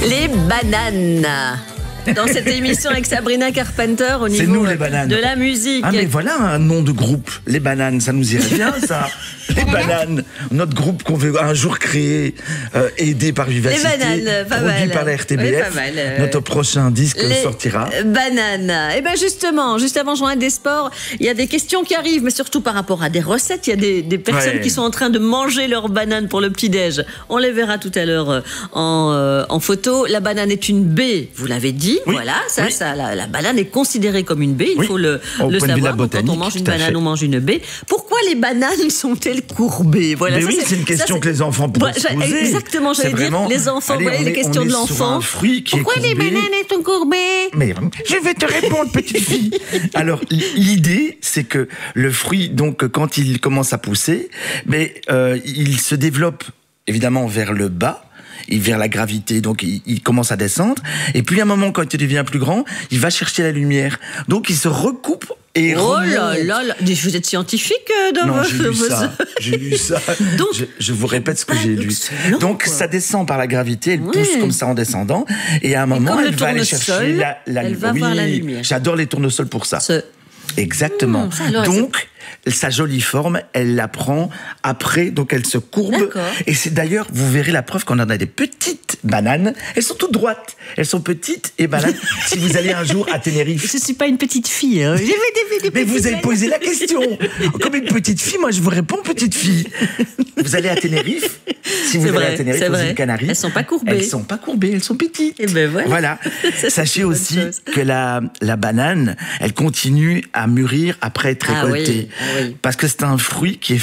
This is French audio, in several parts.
Les bananes. Dans cette émission avec Sabrina Carpenter au niveau nous, les bananes. De la musique. Ah mais voilà un nom de groupe, les bananes, ça nous irait bien ça. Les bananes, notre groupe qu'on veut un jour créer, aidé par Vivacité, les bananes, pas produit mal. par la RTBF. Oui, pas mal. Notre prochain disque sortira. Bananes. Et bien justement, juste avant Journal des Sports, il y a des questions qui arrivent, mais surtout par rapport à des recettes. Il y a des personnes qui sont en train de manger leurs bananes pour le petit-déj. On les verra tout à l'heure en photo. La banane est une baie, vous l'avez dit. Oui. Voilà, la banane est considérée comme une baie. Il faut le savoir. Donc, quand on mange une banane, on mange une baie. Pourquoi les bananes sont-elles courbées? Voilà, mais c'est une question que les enfants pourraient se poser. Exactement, j'allais dire, les enfants, vous voyez les questions de l'enfant. Pourquoi les bananes sont courbées? Mais je vais te répondre, petite fille. Alors, l'idée, c'est que le fruit, donc, quand il commence à pousser, il se développe évidemment vers le bas, vers la gravité, donc il commence à descendre, et puis à un moment, quand il devient plus grand, il va chercher la lumière, donc il se recoupe et remonte. Là, vous êtes scientifique dans Non, j'ai lu ça. Donc, je vous répète ce que j'ai lu. Donc ça descend par la gravité, elle pousse comme ça en descendant, et à un moment, elle va aller chercher elle va voir la lumière. J'adore les tournesols pour ça. Exactement. Donc, sa jolie forme, elle la prend après, donc elle se courbe. D'accord. Et c'est d'ailleurs, vous verrez la preuve qu'on en a des petites bananes. Elles sont toutes droites. Elles sont petites et bananes. Si vous allez un jour à Tenerife. Je ne suis pas une petite fille. Hein. Mais vous avez posé la question. Comme une petite fille, moi je vous réponds petite fille. Vous allez à Tenerife. Si vous allez à Tenerife, aux îles Canaries. Elles ne sont pas courbées. Elles ne sont pas courbées, elles sont petites. Et ben voilà. Sachez aussi que la banane, elle continue à mûrir après être récoltée. Oui. Parce que c'est un fruit qui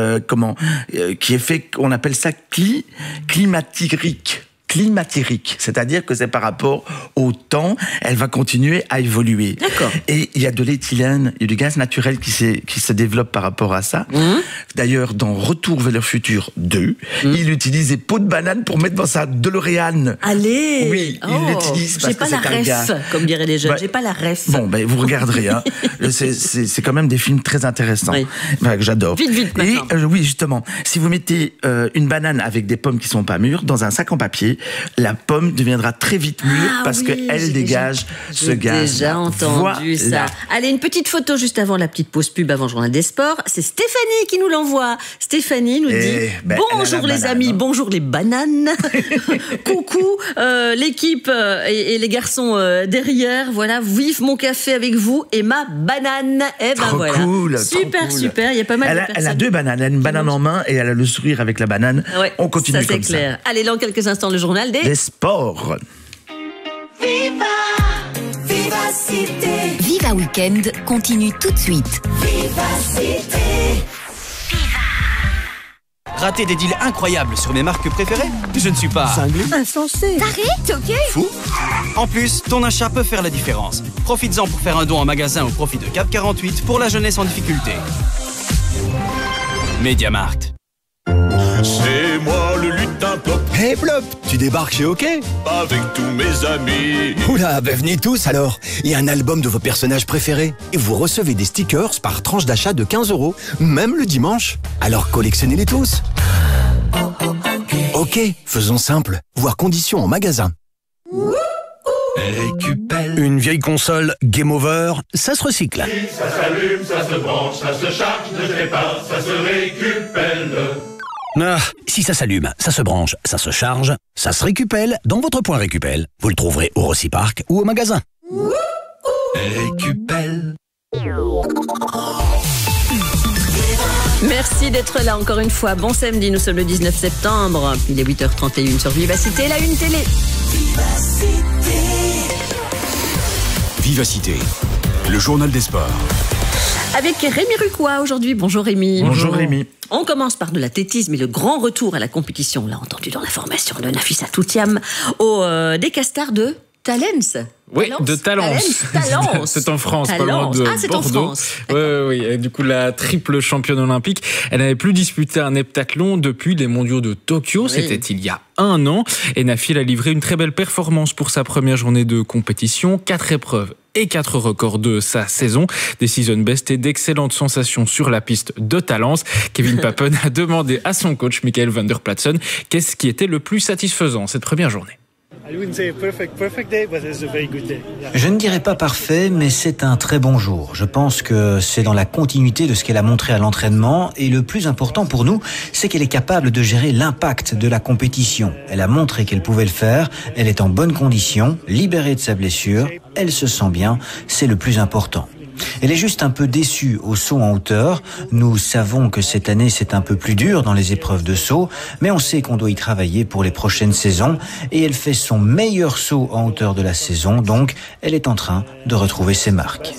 est fait, on appelle ça climatérique. C'est-à-dire que c'est par rapport au temps, elle va continuer à évoluer. D'accord. Et il y a de l'éthylène, il y a du gaz naturel qui se développe par rapport à ça. D'ailleurs, dans Retour vers le futur 2, il utilise des peaux de banane pour mettre dans sa DeLorean. Allez. Oui, il l'utilise parce que c'est un gars. J'ai pas la ref, comme diraient les jeunes. J'ai pas la ref. Bon, vous regarderez. Hein. C'est quand même des films très intéressants. Oui. Que j'adore. Vite maintenant. Et oui, justement, si vous mettez une banane avec des pommes qui sont pas mûres dans un sac en papier, la pomme deviendra très vite mûre parce qu'elle dégage ce gaz. J'ai déjà entendu ça. Allez, une petite photo juste avant la petite pause pub, avant le Journal des Sports. C'est Stéphanie qui nous l'envoie. Stéphanie nous dit bonjour les amis, bonjour les bananes. Coucou l'équipe et les garçons derrière. Voilà, vive mon café avec vous et ma banane. Et ben voilà. Cool, super. Il y a pas mal de personnes. Elle a deux bananes. Elle a une banane en main et elle a le sourire avec la banane. Ouais, on continue ça, comme ça. C'est clair. Allez, dans quelques instants, le journal des sports. Vivacité. Viva Weekend continue tout de suite. Vivacité. Rater des deals incroyables sur mes marques préférées? Je ne suis pas cinglé, Insensé. T'arrêtes, ok? fou. En plus, ton achat peut faire la différence. Profites-en pour faire un don en magasin au profit de Cap 48 pour la jeunesse en difficulté. Mediamarkt. C'est moi le lutin Plop, Hey Plop, tu débarques chez OK? avec tous mes amis. Oula, venez tous alors. Il y a un album de vos personnages préférés. Et vous recevez des stickers par tranche d'achat de 15 €, même le dimanche. Alors collectionnez-les tous. OK, faisons simple. Voir conditions en magasin. Une vieille console Game Over, ça se recycle. Ça s'allume, ça se branche, ça se charge, ne sais pas, ça se récupère. Ah, si ça s'allume, ça se branche, ça se charge, ça se récupère dans votre point Récupel. Vous le trouverez au Rossi-Park ou au magasin. Récupel. Merci d'être là encore une fois. Bon samedi, nous sommes le 19 septembre. Il est 8h31 sur Vivacité, la une télé. Vivacité, le journal des sports. Avec Rémi Rucois aujourd'hui. Bonjour Rémi. Bonjour Rémi. On commence par de l'athlétisme et le grand retour à la compétition. On l'a entendu dans l'information de Nafissa Toutiam au des castars de Talence. Oui, de Talence. C'est en France, pas loin de c'est Bordeaux. En France. Oui. Et du coup, la triple championne olympique, elle n'avait plus disputé un heptathlon depuis les mondiaux de Tokyo. Oui. C'était il y a 1 an. Et Nafi a livré une très belle performance pour sa première journée de compétition. 4 épreuves et 4 records de sa saison. Des season best et d'excellentes sensations sur la piste de Talence. Kevin Papen a demandé à son coach, Michael van der Platsen, qu'est-ce qui était le plus satisfaisant cette première journée. Je ne dirais pas parfait, mais c'est un très bon jour. Je pense que c'est dans la continuité de ce qu'elle a montré à l'entraînement et le plus important pour nous, c'est qu'elle est capable de gérer l'impact de la compétition. Elle a montré qu'elle pouvait le faire, elle est en bonne condition, libérée de sa blessure, elle se sent bien, c'est le plus important. Elle est juste un peu déçue au saut en hauteur. Nous savons que cette année c'est un peu plus dur dans les épreuves de saut, mais on sait qu'on doit y travailler pour les prochaines saisons et elle fait son meilleur saut en hauteur de la saison, donc elle est en train de retrouver ses marques.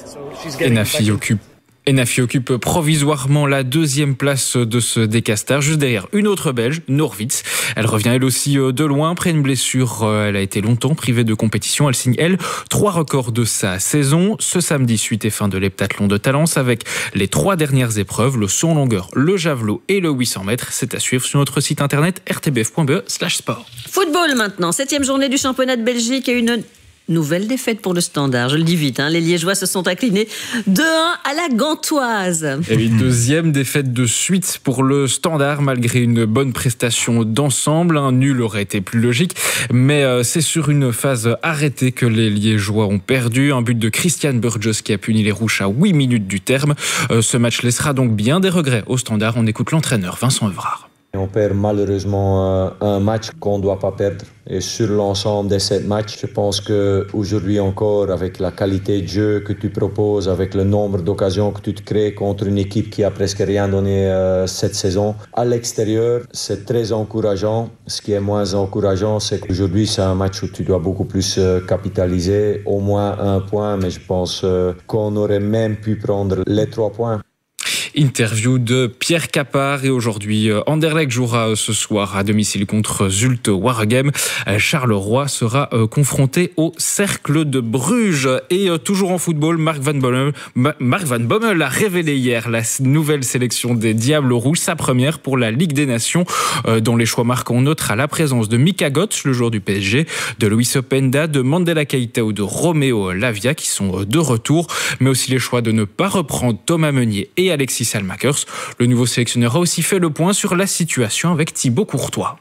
Enafi occupe provisoirement la 2e place de ce décastage, juste derrière une autre Belge, Norwitz. Elle revient elle aussi de loin, après une blessure. Elle a été longtemps privée de compétition. Elle signe, elle, 3 records de sa saison. Ce samedi, suite et fin de l'heptathlon de Talence avec les 3 dernières épreuves, le saut en longueur, le javelot et le 800 mètres. C'est à suivre sur notre site internet rtbf.be/sport. Football maintenant, 7e journée du championnat de Belgique et une nouvelle défaite pour le Standard. Je le dis vite, les Liégeois se sont inclinés 2-1 à la Gantoise. Et une 2e défaite de suite pour le Standard, malgré une bonne prestation d'ensemble. Un nul aurait été plus logique, mais c'est sur une phase arrêtée que les Liégeois ont perdu. Un but de Christian Burgess qui a puni les Rouges à 8 minutes du terme. Ce match laissera donc bien des regrets au Standard. On écoute l'entraîneur Vincent Evrard. On perd malheureusement un match qu'on ne doit pas perdre. Et sur l'ensemble de 7 matchs, je pense qu'aujourd'hui encore, avec la qualité de jeu que tu proposes, avec le nombre d'occasions que tu te crées contre une équipe qui a presque rien donné cette saison, à l'extérieur, c'est très encourageant. Ce qui est moins encourageant, c'est qu'aujourd'hui, c'est un match où tu dois beaucoup plus capitaliser, au moins 1 point, mais je pense qu'on aurait même pu prendre les 3 points. Interview de Pierre Capard et aujourd'hui Anderlecht jouera ce soir à domicile contre Zulte Waregem. Charleroi sera confronté au Cercle de Bruges et toujours en football, Mark Van Bommel a révélé hier la nouvelle sélection des Diables Rouges, sa première pour la Ligue des Nations, dont les choix marquants on notera la présence de Mika Götze, le joueur du PSG, de Luis Openda, de Mandela Keita ou de Romeo Lavia qui sont de retour, mais aussi les choix de ne pas reprendre Thomas Meunier et Alexis Salmakers. Le nouveau sélectionneur a aussi fait le point sur la situation avec Thibaut Courtois.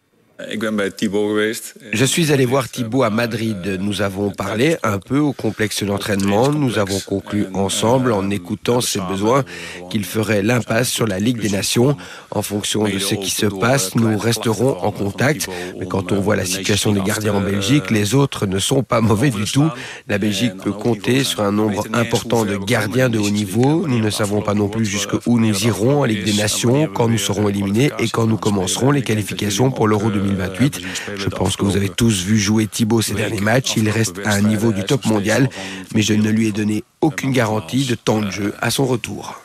Je suis allé voir Thibaut à Madrid. Nous avons parlé un peu au complexe d'entraînement. Nous avons conclu ensemble, en écoutant ses besoins, qu'il ferait l'impasse sur la Ligue des Nations. En fonction de ce qui se passe, nous resterons en contact. Mais quand on voit la situation des gardiens en Belgique, les autres ne sont pas mauvais du tout. La Belgique peut compter sur un nombre important de gardiens de haut niveau. Nous ne savons pas non plus jusqu'où nous irons en Ligue des Nations, quand nous serons éliminés et quand nous commencerons les qualifications pour l'Euro 2028. Je pense que vous avez tous vu jouer Thibaut ces derniers matchs. Il reste à un niveau du top mondial, mais je ne lui ai donné aucune garantie de temps de jeu à son retour.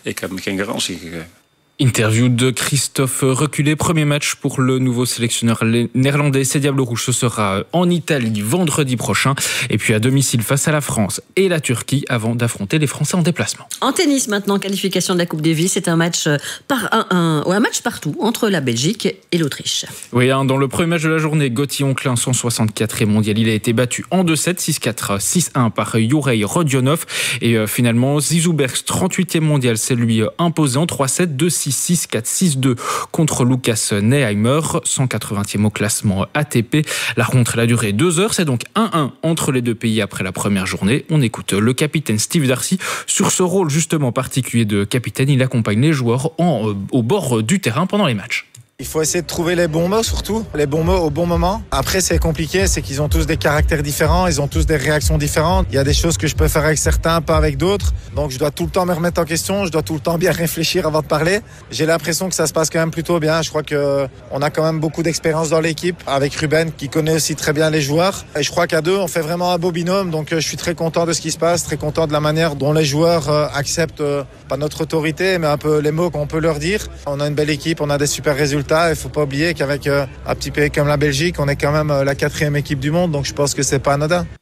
Interview de Christophe Reculé. Premier match pour le nouveau sélectionneur néerlandais. Ces Diables Rouges, ce sera en Italie vendredi prochain. Et puis à domicile face à la France et la Turquie avant d'affronter les Français en déplacement. En tennis maintenant, qualification de la Coupe Davis. C'est un match un match partout entre la Belgique et l'Autriche. Oui, dans le premier match de la journée, Gauthier Onclin, 164e mondial. Il a été battu en 2-7, 6-4, 6-1 par Juraj Rodionov. Et finalement, Zizou Bergs, 38e mondial, c'est lui imposé en 3-7, 2-6. 6-4, 6-2 contre Lucas Neheimer, 180e au classement ATP. La rencontre a duré 2 heures, c'est donc 1-1 entre les deux pays après la première journée. On écoute le capitaine Steve Darcy sur ce rôle justement particulier de capitaine. Il accompagne les joueurs au bord du terrain pendant les matchs. Il faut essayer de trouver les bons mots surtout, les bons mots au bon moment. Après c'est compliqué, c'est qu'ils ont tous des caractères différents, ils ont tous des réactions différentes. Il y a des choses que je peux faire avec certains, pas avec d'autres. Donc je dois tout le temps me remettre en question, je dois tout le temps bien réfléchir avant de parler. J'ai l'impression que ça se passe quand même plutôt bien. Je crois qu'on a quand même beaucoup d'expérience dans l'équipe, avec Ruben qui connaît aussi très bien les joueurs. Et je crois qu'à deux, on fait vraiment un beau binôme. Donc je suis très content de ce qui se passe, très content de la manière dont les joueurs acceptent, pas notre autorité, mais un peu les mots qu'on peut leur dire. On a une belle équipe, on a des super résultats. Il ne faut pas oublier qu'avec un petit pays comme la Belgique, on est quand même la 4e équipe du monde, donc je pense que c'est pas anodin.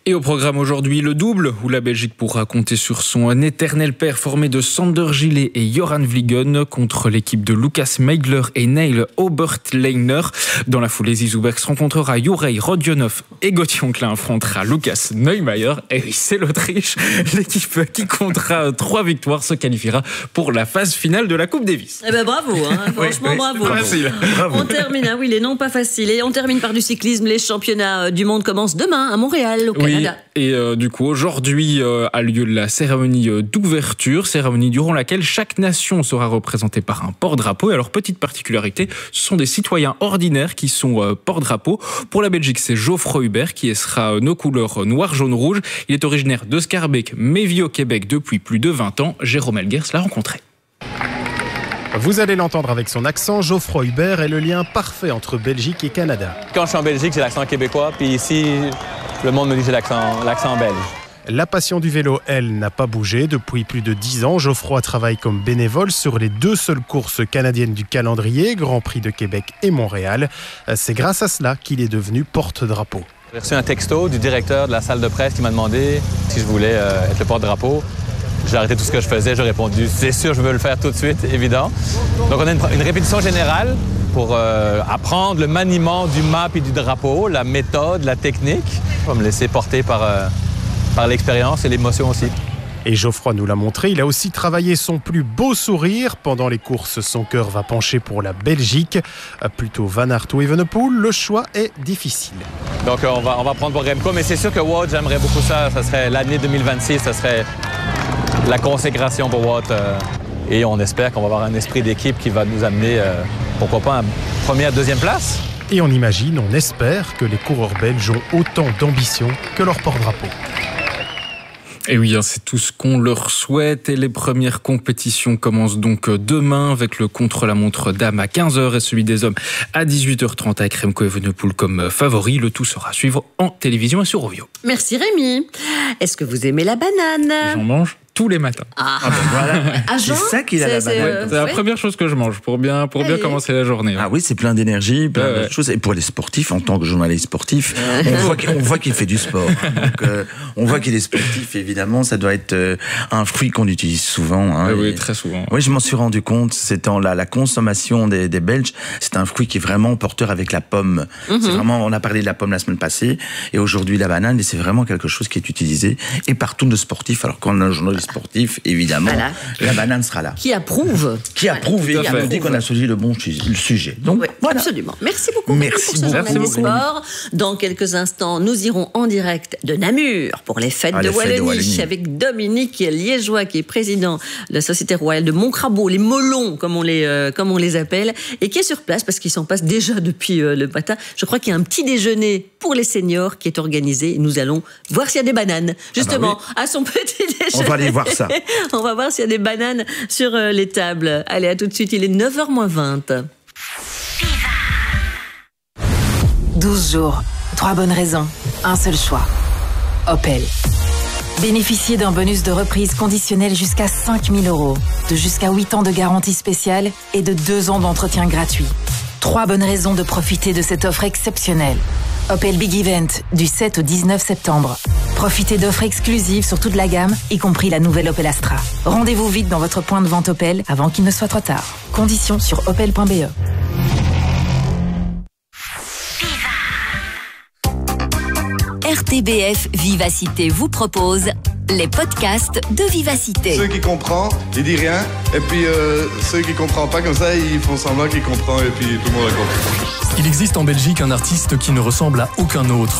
Et au programme aujourd'hui, le double, où la Belgique pourra compter sur son éternel père formé de Sander Gillet et Joran Vliegen contre l'équipe de Lucas Meigler et Neil Obertleiner. Dans la foulée, Zizou Bergs rencontrera Juraj Rodionov et Gauthier Klein affrontera Lucas Neumeier. Et oui, c'est l'Autriche. L'équipe qui comptera 3 victoires se qualifiera pour la phase finale de la Coupe Davis. Eh ben bravo, franchement bravo. Pas facile. On termine, les noms pas faciles. Et on termine par du cyclisme. Les championnats du monde commencent demain à Montréal, au Canada. Et du coup, aujourd'hui a lieu la cérémonie d'ouverture, cérémonie durant laquelle chaque nation sera représentée par un porte-drapeau. Et alors, petite particularité, ce sont des citoyens ordinaires qui sont porte-drapeau. Pour la Belgique, c'est Geoffroy Hubert qui sera nos couleurs noir, jaune, rouge. Il est originaire de Scarbeck, mais vit au Québec depuis plus de 20 ans. Jérôme Elguers l'a rencontré. Vous allez l'entendre avec son accent, Geoffroy Hubert est le lien parfait entre Belgique et Canada. Quand je suis en Belgique, j'ai l'accent québécois, puis ici, le monde me dit que j'ai l'accent belge. La passion du vélo, elle, n'a pas bougé. Depuis plus de 10 ans, Geoffroy travaille comme bénévole sur les 2 seules courses canadiennes du calendrier, Grand Prix de Québec et Montréal. C'est grâce à cela qu'il est devenu porte-drapeau. J'ai reçu un texto du directeur de la salle de presse qui m'a demandé si je voulais être le porte-drapeau. J'ai arrêté tout ce que je faisais, j'ai répondu « c'est sûr, je veux le faire tout de suite, évident ». Donc on a une répétition générale pour apprendre le maniement du mât et du drapeau, la méthode, la technique. Je vais me laisser porter par l'expérience et l'émotion aussi. Et Geoffroy nous l'a montré, il a aussi travaillé son plus beau sourire. Pendant les courses, son cœur va pencher pour la Belgique. Plutôt Van Aert ou Evenepoel, le choix est difficile. Donc on va prendre pour Remco, mais c'est sûr que Wout, j'aimerais beaucoup ça. Ça serait l'année 2026, ça serait la consécration pour Wout. Et on espère qu'on va avoir un esprit d'équipe qui va nous amener, pourquoi pas, à première, deuxième place. Et on imagine, on espère que les coureurs belges ont autant d'ambition que leur porte-drapeau. Et oui, c'est tout ce qu'on leur souhaite. Et les premières compétitions commencent donc demain avec le contre-la-montre dames à 15h et celui des hommes à 18h30 avec Remco Evenepoel comme favori. Le tout sera à suivre en télévision et sur Rovio. Merci Rémi. Est-ce que vous aimez la banane ? J'en mange tous les matins. Voilà. C'est ça qu'il a la banane. C'est la première chose que je mange pour bien commencer la journée. Ah oui, c'est plein d'énergie, plein de choses. Et pour les sportifs, en tant que journaliste sportif, on voit qu'il fait du sport. Donc, on voit qu'il est sportif. Évidemment, ça doit être un fruit qu'on utilise souvent. Oui, très souvent. Oui, je m'en suis rendu compte. C'est en la consommation des Belges. C'est un fruit qui est vraiment porteur avec la pomme. C'est vraiment, on a parlé de la pomme la semaine passée, et aujourd'hui la banane. Et c'est vraiment quelque chose qui est utilisé et par tous nos sportifs. Alors qu'on a un journaliste sportif, évidemment, la banane sera là. Qui approuve. Et qui nous dit qu'on a choisi le bon sujet. Donc, voilà. Absolument. Merci beaucoup. Merci pour ce journal des sports. Dans quelques instants, nous irons en direct de Namur pour les fêtes de Wallonie avec Dominique Liégeois, qui est président de la Société Royale de Montcrabeau, les Molons, comme on les appelle, et qui est sur place parce qu'il s'en passe déjà depuis le matin. Je crois qu'il y a un petit déjeuner pour les seniors qui est organisé. Nous allons voir s'il y a des bananes, justement, à son petit déjeuner. On va aller voir ça. On va voir s'il y a des bananes sur les tables. Allez, à tout de suite, il est 9h-20. 12 jours, 3 bonnes raisons, un seul choix. Opel. Bénéficiez d'un bonus de reprise conditionnel jusqu'à 5 000 €, de jusqu'à 8 ans de garantie spéciale et de 2 ans d'entretien gratuit. 3 bonnes raisons de profiter de cette offre exceptionnelle. Opel Big Event, du 7 au 19 septembre. Profitez d'offres exclusives sur toute la gamme, y compris la nouvelle Opel Astra. Rendez-vous vite dans votre point de vente Opel avant qu'il ne soit trop tard. Conditions sur opel.be. RTBF Vivacité vous propose les podcasts de Vivacité. Ceux qui comprennent, ils disent rien. Et puis ceux qui ne comprennent pas comme ça, ils font semblant qu'ils comprennent et puis tout le monde a compris. Il existe en Belgique un artiste qui ne ressemble à aucun autre.